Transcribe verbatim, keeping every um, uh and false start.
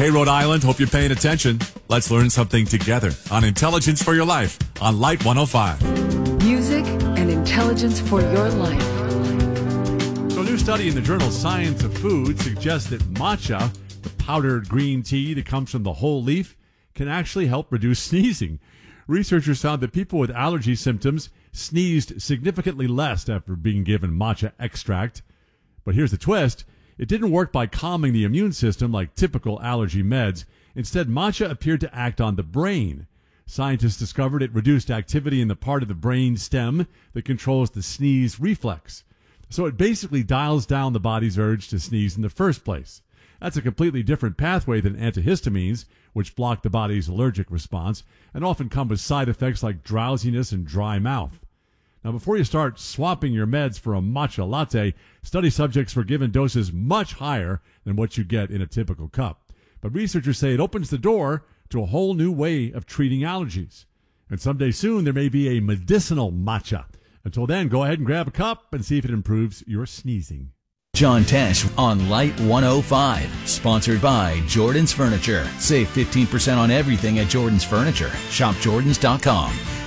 Hey, Rhode Island, hope you're paying attention. Let's learn something together on Intelligence for Your Life on Light one oh five. Music and intelligence for your life. So a new study in the journal Science of Food suggests that matcha, the powdered green tea that comes from the whole leaf, can actually help reduce sneezing. Researchers found that people with allergy symptoms sneezed significantly less after being given matcha extract. But here's the twist. It didn't work by calming the immune system like typical allergy meds. Instead, matcha appeared to act on the brain. Scientists discovered it reduced activity in the part of the brain stem that controls the sneeze reflex. So it basically dials down the body's urge to sneeze in the first place. That's a completely different pathway than antihistamines, which block the body's allergic response and often come with side effects like drowsiness and dry mouth. Now, before you start swapping your meds for a matcha latte, study subjects were given doses much higher than what you get in a typical cup. But researchers say it opens the door to a whole new way of treating allergies. And someday soon, there may be a medicinal matcha. Until then, go ahead and grab a cup and see if it improves your sneezing. John Tesh on Light one oh five, sponsored by Jordan's Furniture. Save fifteen percent on everything at Jordan's Furniture. Shop Jordans dot com.